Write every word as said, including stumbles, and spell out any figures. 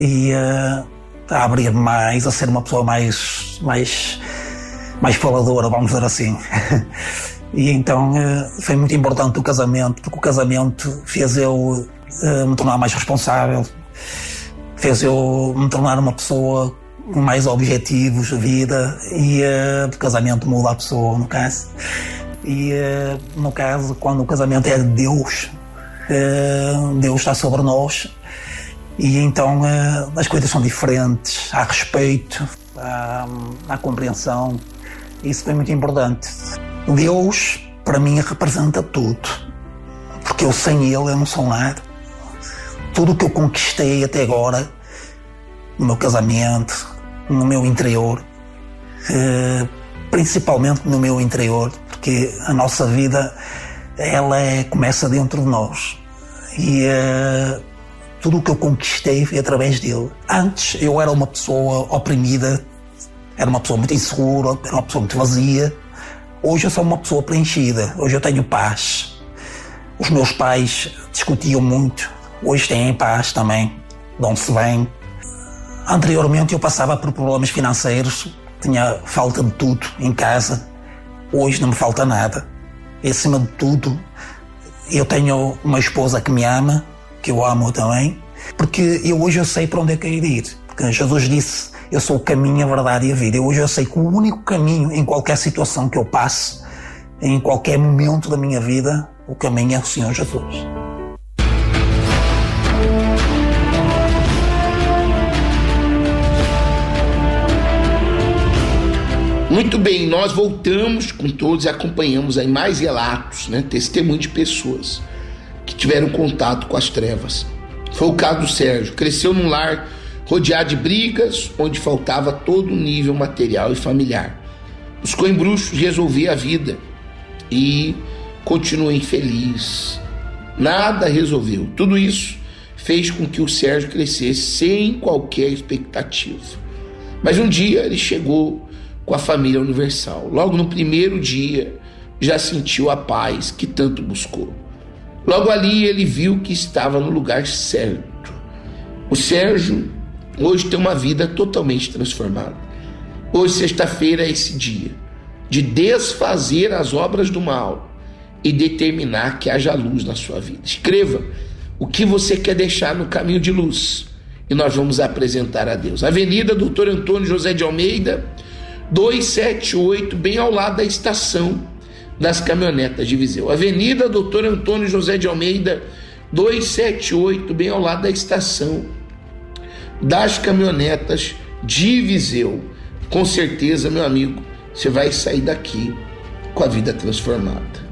e uh, a abrir mais, a ser uma pessoa mais, mais, mais faladora, vamos dizer assim. E então uh, foi muito importante o casamento, porque o casamento fez eu uh, me tornar mais responsável, fez eu me tornar uma pessoa com mais objetivos de vida, e uh, o casamento muda a pessoa, no caso. E uh, no caso, quando o casamento é de Deus, uh, Deus está sobre nós, e então uh, as coisas são diferentes, há respeito, há, há compreensão. Isso foi muito importante. Deus, para mim, representa tudo, porque eu sem Ele eu não sou nada. Tudo o que eu conquistei até agora, no meu casamento, no meu interior, eh, principalmente no meu interior, porque a nossa vida, ela é, começa dentro de nós, e eh, tudo o que eu conquistei foi através dele. Antes eu era uma pessoa oprimida, era uma pessoa muito insegura, era uma pessoa muito vazia. Hoje eu sou uma pessoa preenchida, hoje eu tenho paz. Os meus pais discutiam muito, hoje têm paz também, de onde se vem. Anteriormente eu passava por problemas financeiros, tinha falta de tudo em casa, hoje não me falta nada. E acima de tudo, eu tenho uma esposa que me ama, que eu amo também, porque eu hoje eu sei para onde é que eu ir. Porque Jesus disse: eu sou o caminho, a verdade e a vida. Eu hoje eu sei que o único caminho, em qualquer situação que eu passe, em qualquer momento da minha vida, o caminho é o Senhor Jesus. Muito bem, nós voltamos com todos e acompanhamos aí mais relatos, né, testemunho de pessoas que tiveram contato com as trevas. Foi o caso do Sérgio, cresceu num lar rodeado de brigas, onde faltava todo o nível material e familiar. Buscou em bruxos resolver a vida e continuou infeliz. Nada resolveu. Tudo isso fez com que o Sérgio crescesse sem qualquer expectativa. Mas um dia ele chegou com a família universal. Logo no primeiro dia já sentiu a paz que tanto buscou. Logo ali ele viu que estava no lugar certo. O Sérgio hoje tem uma vida totalmente transformada. Hoje, sexta-feira, é esse dia de desfazer as obras do mal e determinar que haja luz na sua vida. Escreva o que você quer deixar no caminho de luz e nós vamos apresentar a Deus. Avenida doutor Antônio José de Almeida, duzentos e setenta e oito, bem ao lado da estação das caminhonetas de Viseu. Avenida doutor Antônio José de Almeida, duzentos e setenta e oito, bem ao lado da estação das caminhonetas de Viseu. Com certeza, meu amigo, você vai sair daqui com a vida transformada.